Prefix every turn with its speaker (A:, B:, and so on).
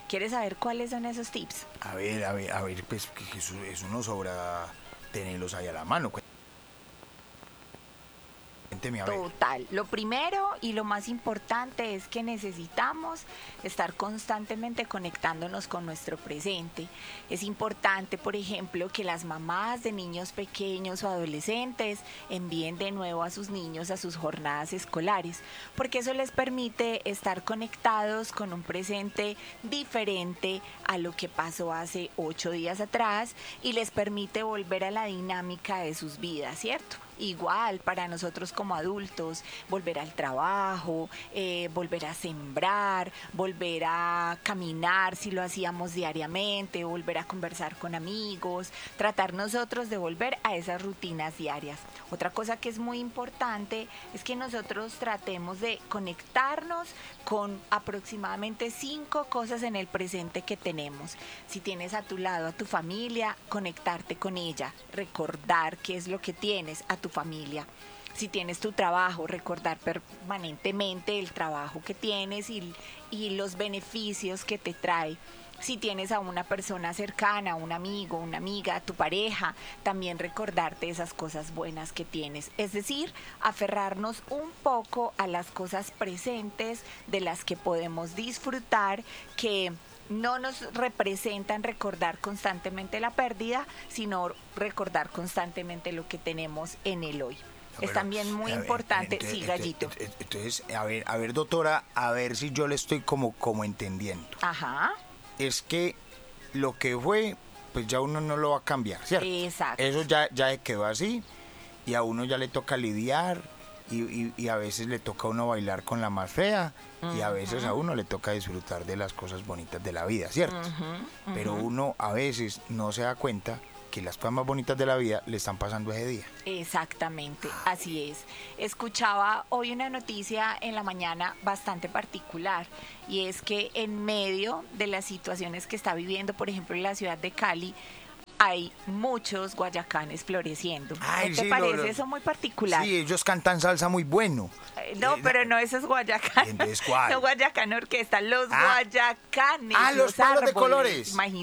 A: ¿Quieres saber cuáles son esos tips?
B: A ver, pues que eso no sobra tenerlos ahí a la mano. Cuénteme, a ver.
A: Total. Lo primero y lo más importante es que necesitamos estar constantemente conectándonos con nuestro presente. Es importante, por ejemplo, que las mamás de niños pequeños o adolescentes envíen de nuevo a sus niños a sus jornadas escolares, porque eso les permite estar conectados con un presente diferente a lo que pasó hace 8 días atrás y les permite volver a la dinámica de sus vidas, ¿cierto? Igual para nosotros como adultos, volver al trabajo, volver a sembrar, volver a caminar si lo hacíamos diariamente, volver a conversar con amigos, tratar nosotros de volver a esas rutinas diarias. Otra cosa que es muy importante es que nosotros tratemos de conectarnos con aproximadamente 5 cosas en el presente que tenemos. Si tienes a tu lado a tu familia, conectarte con ella, recordar qué es lo que tienes, a tu familia. Si tienes tu trabajo, recordar permanentemente el trabajo que tienes y los beneficios que te trae. Si tienes a una persona cercana, un amigo, una amiga, tu pareja, también recordarte esas cosas buenas que tienes. Es decir, aferrarnos un poco a las cosas presentes de las que podemos disfrutar, que no nos representan recordar constantemente la pérdida, sino recordar constantemente lo que tenemos en el hoy. Es también muy importante, sí, Gallito.
B: Entonces, a ver, doctora, a ver si yo le estoy como entendiendo.
A: Ajá.
B: Es que lo que fue, pues ya uno no lo va a cambiar, ¿cierto?
A: Exacto.
B: Eso ya quedó así y a uno ya le toca lidiar y a veces le toca a uno bailar con la más fea y a veces a uno le toca disfrutar de las cosas bonitas de la vida, ¿cierto? Pero uno a veces no se da cuenta que las cosas más bonitas de la vida le están pasando ese día.
A: Exactamente, así es. Escuchaba hoy una noticia en la mañana bastante particular y es que en medio de las situaciones que está viviendo, por ejemplo, en la ciudad de Cali, hay muchos guayacanes floreciendo.
B: Ay,
A: ¿No te
B: sí,
A: parece eso muy particular?
B: Sí, ellos cantan salsa muy bueno.
A: No, pero no esos guayacanes.
B: Entonces, ¿cuál?
A: No Guayacán Orquesta, los guayacanes.
B: Los palos de
A: árboles.
B: colores.
A: Imagínate.